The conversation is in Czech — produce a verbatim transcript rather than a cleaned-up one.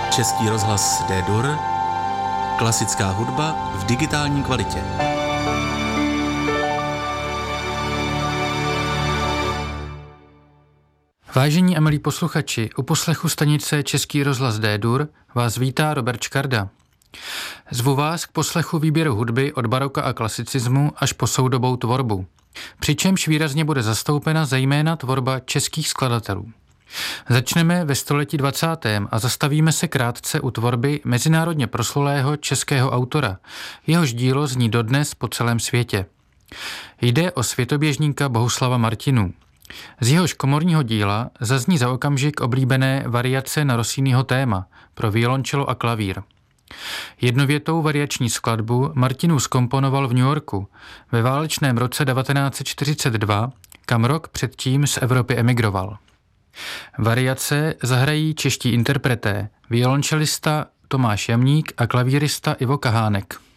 Český rozhlas D-Dur, klasická hudba v digitální kvalitě. Vážení a milí posluchači, u poslechu stanice Český rozhlas D-Dur vás vítá Robert Škarda. Zvu vás k poslechu výběru hudby od baroka a klasicismu až po soudobou tvorbu, přičemž výrazně bude zastoupena zejména tvorba českých skladatelů. Začneme ve století dvacátém a zastavíme se krátce u tvorby mezinárodně proslulého českého autora, jehož dílo zní dodnes po celém světě. Jde o světoběžníka Bohuslava Martinů. Z jehož komorního díla zazní za okamžik oblíbené variace na Rossiniho téma pro violončelo a klavír. Jednovětou variační skladbu Martinů zkomponoval v New Yorku ve válečném roce devatenáct set čtyřicet dva, kam rok předtím z Evropy emigroval. Variace zahrají čeští interpreté, violončelista Tomáš Jamník a klavírista Ivo Kahánek.